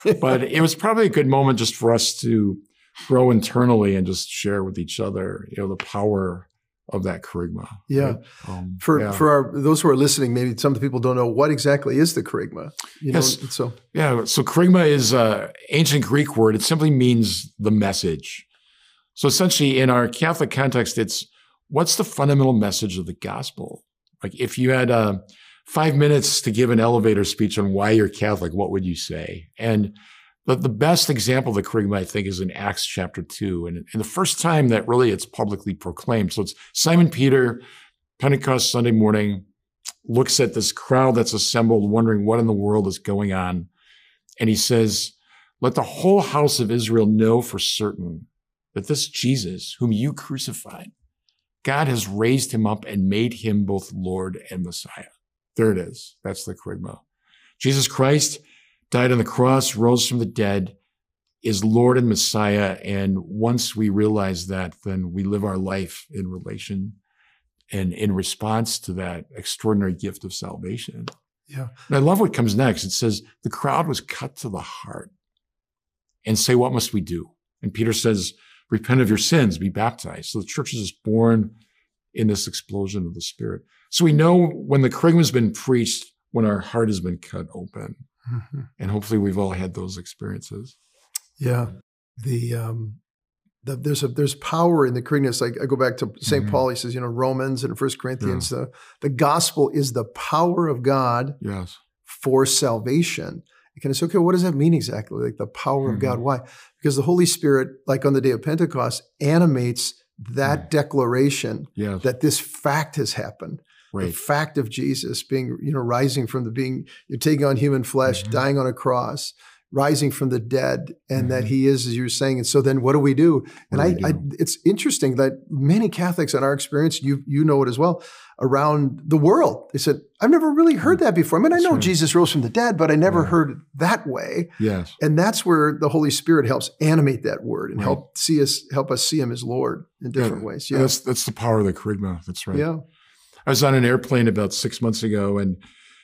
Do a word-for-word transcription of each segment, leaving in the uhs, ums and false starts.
But it was probably a good moment just for us to grow internally and just share with each other, you know, the power of that kerygma. Yeah. Right? Um, for yeah. for our, those who are listening, maybe some people don't know what exactly is the kerygma. You yes. know, so yeah. So kerygma is an ancient Greek word. It simply means the message. So essentially, in our Catholic context, it's what's the fundamental message of the gospel? Like if you had uh, five minutes to give an elevator speech on why you're Catholic, what would you say? And the, the best example of the kerygma, I think, is in Acts chapter two. And, and the first time that really it's publicly proclaimed. So it's Simon Peter, Pentecost Sunday morning, looks at this crowd that's assembled, wondering what in the world is going on. And he says, let the whole house of Israel know for certain that this Jesus, whom you crucified, God has raised him up and made him both Lord and Messiah. There it is. That's the kerygma. Jesus Christ died on the cross, rose from the dead, is Lord and Messiah. And once we realize that, then we live our life in relation and in response to that extraordinary gift of salvation. Yeah. And I love what comes next. It says, the crowd was cut to the heart and say, what must we do? And Peter says, repent of your sins, be baptized. So the church is just born in this explosion of the Spirit. So we know when the kerygma has been preached, when our heart has been cut open. Mm-hmm. And hopefully we've all had those experiences. Yeah. The, um, the there's a there's power in the kerygma. Like I go back to Saint Mm-hmm. Paul, he says, you know, Romans and First Corinthians, yeah. the, the gospel is the power of God yes. for salvation. You kind of say, okay, what does that mean exactly? Like the power mm-hmm. of God. Why? Because the Holy Spirit, like on the day of Pentecost, animates that mm-hmm. declaration yes. that this fact has happened. Right. The fact of Jesus being, you know, rising from the being, you're taking on human flesh, mm-hmm. dying on a cross, rising from the dead, and mm-hmm. that he is, as you were saying. And so then what do we do? And I, do? I, it's interesting that many Catholics in our experience, you you know it as well, around the world, they said, I've never really heard that before. I mean, that's I know right. Jesus rose from the dead, but I never yeah. heard it that way. Yes. And that's where the Holy Spirit helps animate that word and right. help see us, help us see him as Lord in different yeah. ways. Yeah. That's, that's the power of the kerygma. That's right. Yeah. I was on an airplane about six months ago, and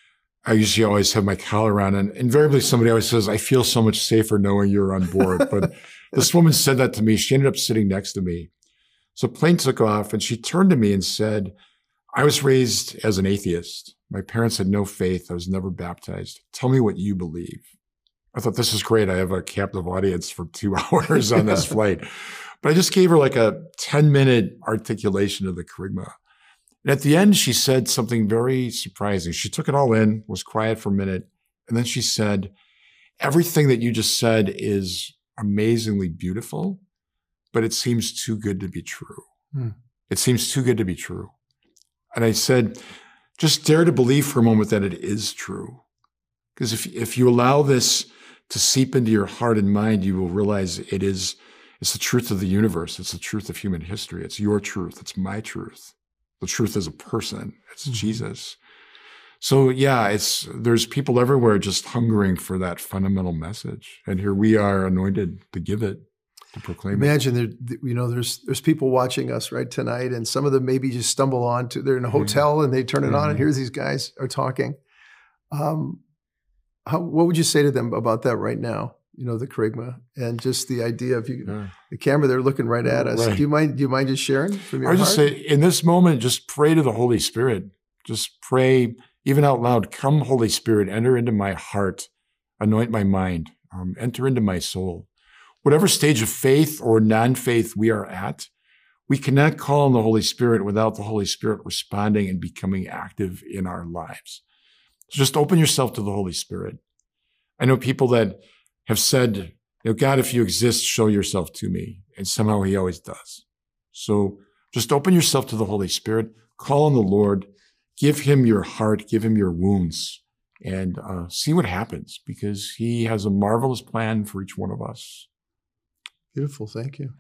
I usually always have my collar on, and invariably somebody always says, I feel so much safer knowing you're on board. But this woman said that to me. She ended up sitting next to me. So plane took off, and she turned to me and said, I was raised as an atheist. My parents had no faith. I was never baptized. Tell me what you believe. I thought, this is great. I have a captive audience for two hours on this flight. But I just gave her like a ten minute articulation of the kerygma. And at the end, she said something very surprising. She took it all in, was quiet for a minute, and then she said, everything that you just said is amazingly beautiful, but it seems too good to be true. Hmm. It seems too good to be true. And I said, just dare to believe for a moment that it is true. Because if, if you allow this to seep into your heart and mind, you will realize it is, it's the truth of the universe. It's the truth of human history. It's your truth. It's my truth. The truth is a person. It's mm-hmm. Jesus. So yeah, it's there's people everywhere just hungering for that fundamental message, and here we are, anointed to give it, to proclaim Imagine it. Imagine there, you know, there's there's people watching us right tonight, and some of them maybe just stumble on to they're in a hotel mm-hmm. and they turn it mm-hmm. on, and here's these guys are talking. Um, how, what would you say to them about that right now? You know, the kerygma and just the idea of you, yeah. the camera, they're looking right at us. Right. Do you mind, do you mind just sharing from your I heart? just say in this moment, just pray to the Holy Spirit. Just pray even out loud, come Holy Spirit, enter into my heart, anoint my mind, um, enter into my soul. Whatever stage of faith or non-faith we are at, we cannot call on the Holy Spirit without the Holy Spirit responding and becoming active in our lives. So just open yourself to the Holy Spirit. I know people that have said, you know, God, if you exist, show yourself to me. And somehow he always does. So just open yourself to the Holy Spirit, call on the Lord, give him your heart, give him your wounds, and uh, see what happens, because he has a marvelous plan for each one of us. Beautiful. Thank you.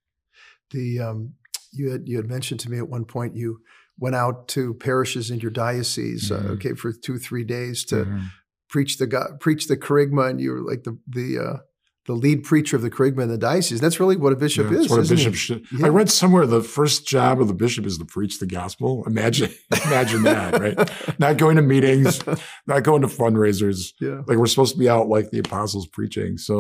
The um, you had you had mentioned to me at one point you went out to parishes in your diocese, mm-hmm. uh, okay, for two, three days to mm-hmm. preach the God, preach the kerygma, and you were like the the uh, the lead preacher of the Kerygma in the diocese. That's really what a bishop yeah, is. That's what a bishop he? should. Yeah. I read somewhere the first job of the bishop is to preach the gospel. Imagine, imagine that, right? Not going to meetings, not going to fundraisers. Yeah. Like we're supposed to be out like the apostles preaching. So